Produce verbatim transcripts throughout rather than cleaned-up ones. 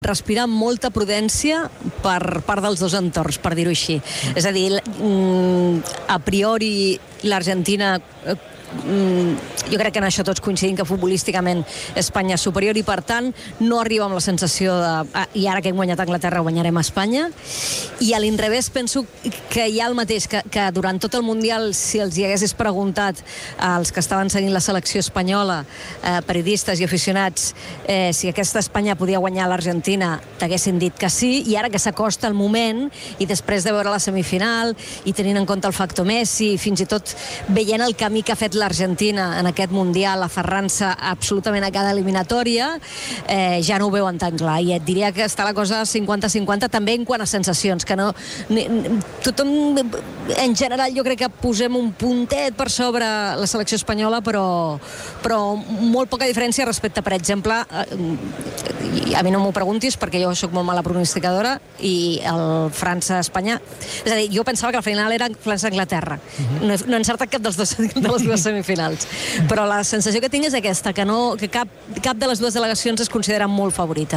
respirar molta prudència per part dels dos entorns, per dir-ho així. És a dir, a priori l'Argentina... jo crec que en això tots coincidim que futbolísticament Espanya és superior i per tant no arriba amb la sensació de ah, i ara que hem guanyat a Anglaterra guanyarem a Espanya, i a l'inrevés penso que hi ha el mateix, que, que durant tot el Mundial, si els hi haguessis preguntat als que estaven seguint la selecció espanyola, eh, periodistes i aficionats, eh, si aquesta Espanya podia guanyar a l'Argentina, t'haguessin dit que sí, i ara que s'acosta el moment i després de veure la semifinal i tenint en compte el factor Messi, fins i tot veient el camí que ha fet l'Argentina en aquest Mundial, aferrant-se absolutament a cada eliminatòria, eh, ja no ho veuen tan clar, i et diria que està la cosa cinquanta cinquanta també en quant a sensacions, que no... Ni, tothom, en general, jo crec que posem un puntet per sobre la selecció espanyola, però, però molt poca diferència respecte, per exemple, eh, a mi no m'ho preguntis perquè jo sóc molt mala pronosticadora, i el França-Espanya... És a dir, jo pensava que al final era França-Anglaterra. Uh-huh. No, no he encertat cap dels dos, de les dues semifinals. Però la sensació que tinc és aquesta, que, no, que cap, cap de les dues delegacions es considera molt favorita.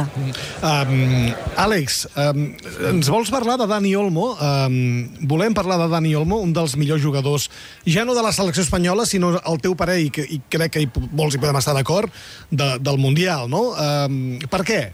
Um, Àlex, um, ens vols parlar de Dani Olmo? Um, volem parlar de Dani Olmo, un dels millors jugadors, ja no de la selecció espanyola, sinó el teu parer, i, que, i crec que hi, molts hi podem estar d'acord, de, del Mundial, no? Um, per què?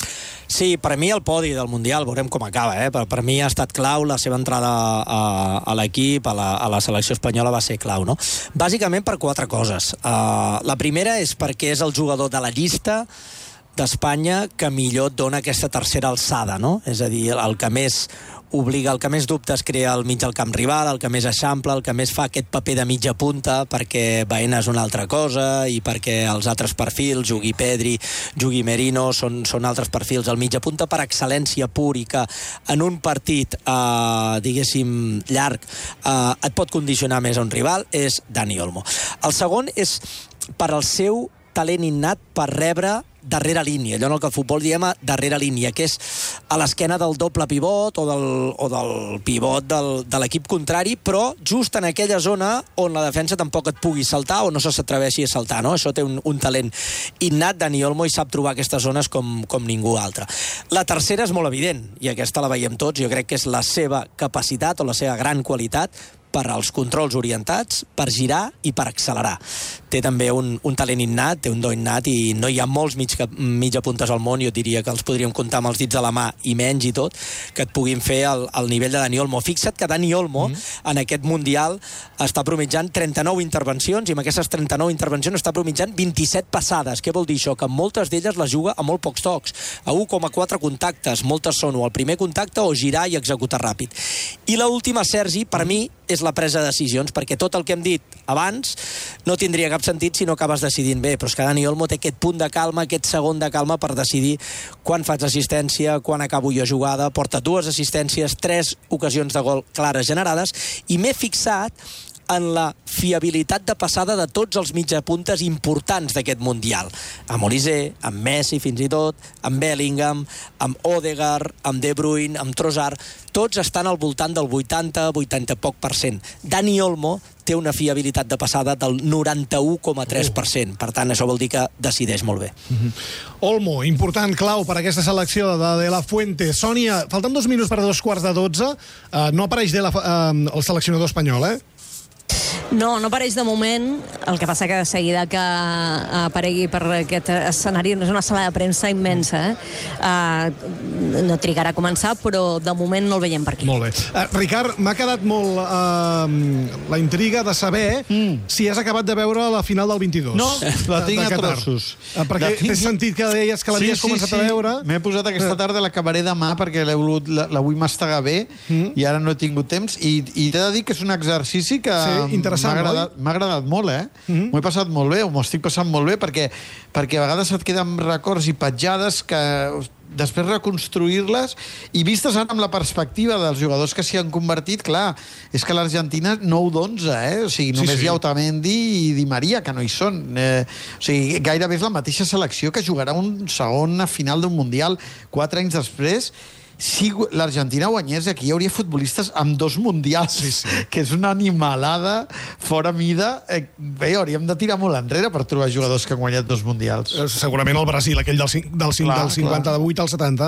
Sí, per mi el podi del Mundial, veurem com acaba, eh? Per, per mi ha estat clau, la seva entrada a, a l'equip, a, la, a la selecció espanyola va ser clau, no? Bàsicament per quatre coses. Uh, la primera és perquè és el jugador de la llista d'Espanya que millor dona aquesta tercera alçada, no? És a dir, el que més obliga, el que més dubtes crea al mig del camp rival, el que més eixampla, el que més fa aquest paper de mitja punta, perquè Baena és una altra cosa i perquè els altres perfils, jugui Pedri, jugui Merino, són, són altres perfils. El mitja punta per excel·lència pur i que en un partit, eh, diguéssim, llarg, eh, et pot condicionar més a un rival, és Dani Olmo. El segon és per al seu talent innat per rebre darrere línia, allò en el que el futbol diem a darrere línia, que és a l'esquena del doble pivot o del, o del pivot del, de l'equip contrari, però just en aquella zona on la defensa tampoc et pugui saltar o no se s'atreveixi a saltar, no? Això té un, un talent innat, Dani Olmo, i sap trobar aquestes zones com, com ningú altre. La tercera és molt evident, i aquesta la veiem tots, jo crec que és la seva capacitat o la seva gran qualitat per als controls orientats, per girar i per accelerar. Té també un, un talent innat, té un do innat, i no hi ha molts mig, mitja puntes al món, jo diria que els podríem comptar amb els dits de la mà i menys i tot, que et puguin fer el, el nivell de Dani Olmo. Fixa't que Dani Olmo, mm. en aquest Mundial, està promitjant trenta-nou intervencions, i amb aquestes trenta-nou intervencions està promitjant vint-i-set passades. Què vol dir això? Que moltes d'elles les juga a molt pocs tocs, a un coma quatre contactes. Moltes són o el primer contacte o girar i executar ràpid. I l'última, Sergi, per mi, és la presa de decisions, perquè tot el que hem dit abans no tindria cap sentit si no acabes decidint bé, però és que Dani Olmo té aquest punt de calma, aquest segon de calma per decidir quan faig assistència, quan acabo jo jugada, porta dues assistències, tres ocasions de gol clares generades, i m'he fixat en la fiabilitat de passada de tots els mitjapuntes importants d'aquest Mundial. Amb Olise, amb Messi fins i tot, amb Bellingham, amb Odegaard, amb De Bruyne, amb Trossard, tots estan al voltant del vuitanta, vuitanta poc per cent. Dani Olmo té una fiabilitat de passada del noranta-u coma tres per cent. Per tant, això vol dir que decideix molt bé. Uh-huh. Olmo, important, clau per aquesta selecció de De La Fuente. Sònia, falten dos minuts per a dos quarts de dotze. Uh, no apareix de la, uh, el seleccionador espanyol, eh? No, no apareix de moment. El que passa que de seguida que aparegui per aquest escenari, és una sala de premsa immensa, eh? Uh, no trigarà a començar, però de moment no el veiem per aquí. Molt bé. Uh, Ricard, m'ha quedat molt uh, la intriga de saber mm. si has acabat de veure la final del vint-i-dos. No, la tinc a trossos. Uh, perquè t'he sentit que deies que l'havies sí, començat sí, sí. a veure. M'he posat aquesta tarda, l'acabaré demà perquè l'he volut, la vull mastegar bé mm. i ara no he tingut temps, i, i t'he de dir que és un exercici que sí, m'ha agradat, m'ha agradat molt, eh? Mm-hmm. M'ho he passat molt bé, o m'ho estic passant molt bé, perquè, perquè a vegades et queden records i petjades que després reconstruir-les, i vistes ara amb la perspectiva dels jugadors que s'hi han convertit, clar, és que l'Argentina nou d'onze, eh? O sigui, només sí, sí. hi ha Otamendi i Di Maria, que no hi són. Eh, o sigui, gairebé és la mateixa selecció que jugarà un segona final d'un Mundial quatre anys després, si l'Argentina guanyés, aquí hi hauria futbolistes amb dos mundials, sí, sí. que és una animalada fora mida. Eh, bé, hauríem de tirar molt enrere per trobar jugadors que han guanyat dos mundials. Segurament el Brasil, aquell del, del, del cinquanta-vuit al setanta.